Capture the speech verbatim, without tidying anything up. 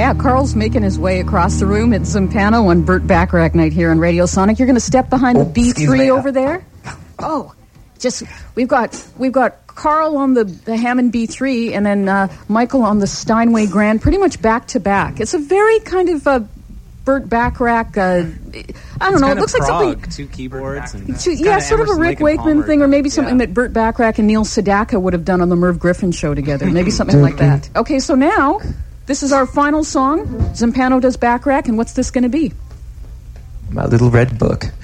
Yeah, Carl's making his way across the room. It's Zampano on Burt Bacharach night here on Radio Sonic. You're going to step behind oh, the B three over there? Oh, just, we've got we've got Carl on the, the Hammond B three and then uh, Michael on the Steinway Grand, pretty much back to back. It's a very kind of uh, Burt Bacharach, uh, I don't it's know, it looks prog, like something... two keyboards. And two, yeah, sort of a Rick Wakeman thing, or maybe something yeah. that Burt Bacharach and Neil Sedaka would have done on the Merv Griffin show together. Maybe something like that. Okay, so now, this is our final song. Zampano does Bacharach, and what's this going to be? My Little Red Book.